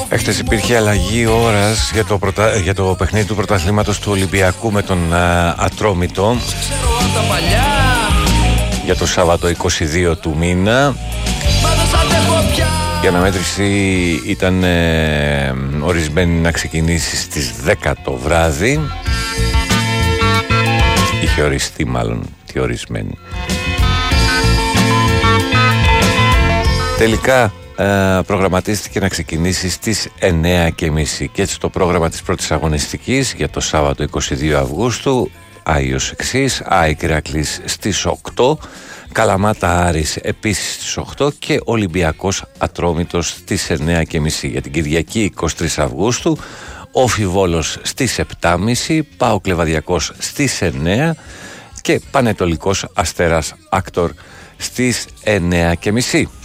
Έχτες υπήρχε αλλαγή ώρας για το παιχνίδι του πρωταθλήματος του Ολυμπιακού με τον Ατρόμητο για το Σάββατο 22 του μήνα. Η αναμέτρηση ήταν ορισμένη να ξεκινήσει στις 10 το βράδυ. Είχε οριστεί μάλλον τη ορισμένη. Τελικά προγραμματίστηκε να ξεκινήσει στις 9:30 και έτσι το πρόγραμμα της πρώτης αγωνιστικής για το Σάββατο 22 Αυγούστου πάει ως εξής: ΑΕΚ Ηράκλης στις 8, Καλαμάτα Άρης επίσης στις 8 και Ολυμπιακός Ατρόμητος στις 9:30. Για την Κυριακή 23 Αυγούστου Όφι Βόλος στις 7:30, ΠΑΟΚ Λεβαδιακός στις 9 και Πανετολικός Αστέρας Άκτορ στις 9:30.